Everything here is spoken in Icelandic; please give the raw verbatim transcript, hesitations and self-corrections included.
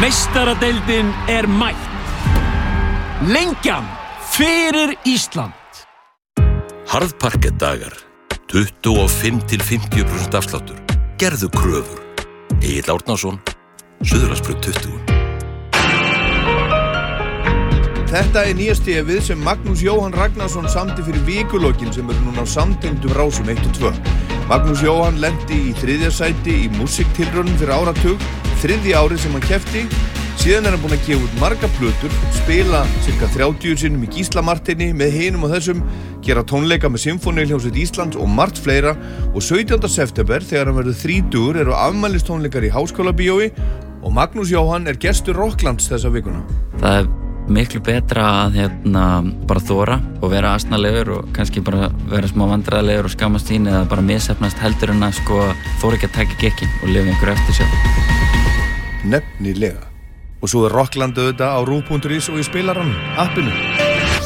Meistaradeildin er mætt. Lengjan fyrir Ísland. Harðparkett dagar. tuttugu og fimm til fimmtíu prósent afsláttur. Gerðu kröfur. Egill Árnason, Suðurlandsbraut tuttugu. Þetta er nýja stefið sem Magnús Jóhann Ragnarsson samdi fyrir vikulokkin sem eru núna á samtengdum rásum eitt og tvö. Magnús Jóhann lenti í þriðja sæti í músíktilraunum fyrir áratug, þriðja árið sem hann keppti. Síðan er hann búinn að gefa út marga plötur, spila cirka þrjátíu sinnum í Gísla Marteini með hinum og þessum, gera tónleika með Sinfóníuhljómsveit Íslands og margt fleira og sautjánda september þegar hann verður þrítugur eru afmælistónleikar í Háskólabíói og Magnús Jóhann er gestur Rocklands þessa vikuna. Það er miklu betra að hérna bara þora og vera asnalegur og kannski bara vera smá vandræðalegur og skammast sín eða bara misheppnast heldur en að sko þora ekki að taka gekkin og lifa einhverju eftir sjálf. Nefnilega. Og svo er Rockland auðvitað á ruv punktur is og í spilaranum, appinu.